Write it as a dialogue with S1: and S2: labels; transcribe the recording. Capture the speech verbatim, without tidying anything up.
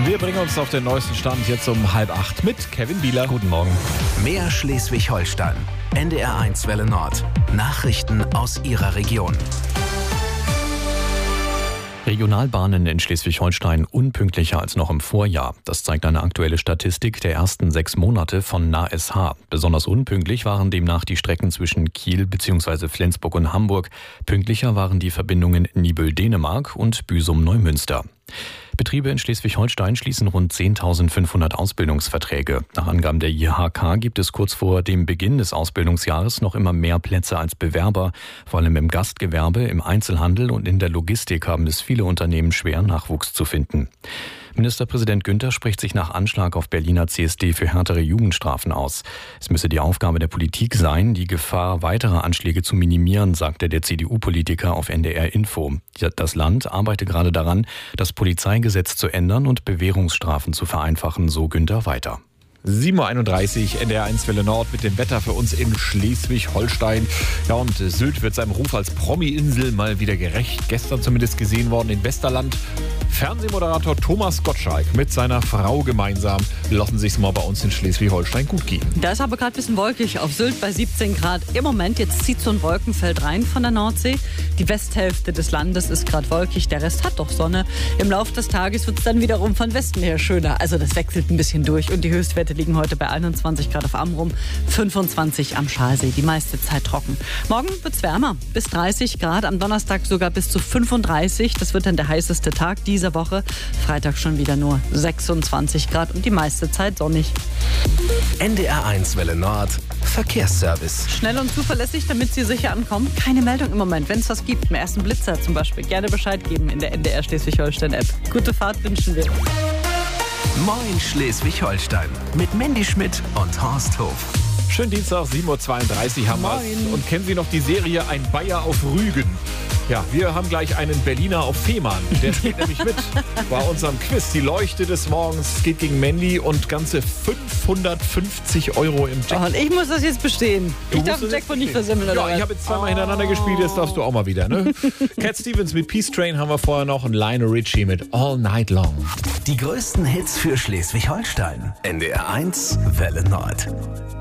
S1: Wir bringen uns auf den neuesten Stand jetzt um halb acht mit Kevin Bieler.
S2: Guten Morgen.
S3: Mehr Schleswig-Holstein. N D R eins Welle Nord. Nachrichten aus Ihrer Region.
S2: Regionalbahnen in Schleswig-Holstein unpünktlicher als noch im Vorjahr. Das zeigt eine aktuelle Statistik der ersten sechs Monate von N A S H. Besonders unpünktlich waren demnach die Strecken zwischen Kiel bzw. Flensburg und Hamburg. Pünktlicher waren die Verbindungen Nibel-Dänemark und Büsum-Neumünster. Betriebe in Schleswig-Holstein schließen rund zehntausendfünfhundert Ausbildungsverträge. Nach Angaben der I H K gibt es kurz vor dem Beginn des Ausbildungsjahres noch immer mehr Plätze als Bewerber. Vor allem im Gastgewerbe, im Einzelhandel und in der Logistik haben es viele Unternehmen schwer, Nachwuchs zu finden. Ministerpräsident Günther spricht sich nach Anschlag auf Berliner C S D für härtere Jugendstrafen aus. Es müsse die Aufgabe der Politik sein, die Gefahr weiterer Anschläge zu minimieren, sagte der C D U-Politiker auf N D R Info. Das Land arbeite gerade daran, das Polizeigesetz zu ändern und Bewährungsstrafen zu vereinfachen, so Günther weiter.
S1: sieben Uhr einunddreißig, N D R eins Welle Nord mit dem Wetter für uns in Schleswig-Holstein. Ja, und Sylt wird seinem Ruf als Promi-Insel mal wieder gerecht. Gestern zumindest gesehen worden in Westerland. Fernsehmoderator Thomas Gottschalk mit seiner Frau gemeinsam lassen sich's mal bei uns in Schleswig-Holstein gut gehen.
S4: Da ist aber gerade ein bisschen wolkig auf Sylt bei siebzehn Grad. Im Moment, jetzt zieht so ein Wolkenfeld rein von der Nordsee. Die Westhälfte des Landes ist gerade wolkig, der Rest hat doch Sonne. Im Laufe des Tages wird es dann wiederum von Westen her schöner. Also das wechselt ein bisschen durch und die Höchstwerte liegen heute bei einundzwanzig Grad auf Amrum, fünfundzwanzig am Schalsee, die meiste Zeit trocken. Morgen wird es wärmer, bis dreißig Grad, am Donnerstag sogar bis zu fünfunddreißig. Das wird dann der heißeste Tag dieser Woche. Freitag schon wieder nur sechsundzwanzig Grad und die meiste Zeit sonnig.
S3: N D R eins Welle Nord. Verkehrsservice.
S4: Schnell und zuverlässig, damit Sie sicher ankommen. Keine Meldung im Moment. Wenn es was gibt, im ersten Blitzer zum Beispiel, gerne Bescheid geben in der N D R Schleswig-Holstein-App. Gute Fahrt wünschen wir.
S3: Moin Schleswig-Holstein mit Mandy Schmidt und Horst Hof.
S1: Schönen Dienstag, sieben Uhr zweiunddreißig haben wir. Und kennen Sie noch die Serie Ein Bayer auf Rügen? Ja, wir haben gleich einen Berliner auf Fehmarn. Der spielt nämlich mit bei unserem Quiz. Die Leuchte des Morgens. Es geht gegen Mandy und ganze fünfhundertfünfzig Euro im Jackpot.
S4: Oh, und ich muss das jetzt bestehen.
S1: Du
S4: ich darf
S1: musst
S4: den
S1: es
S4: Jackpot
S1: jetzt
S4: nicht
S1: bestehen.
S4: versemmeln, oder
S1: Ja, ich
S4: was?
S1: habe jetzt zweimal hintereinander gespielt, jetzt darfst du auch mal wieder, ne? Cat Stevens mit Peace Train haben wir vorher noch und Lionel Richie mit All Night Long.
S3: Die größten Hits für Schleswig-Holstein. N D R eins Welle Nord.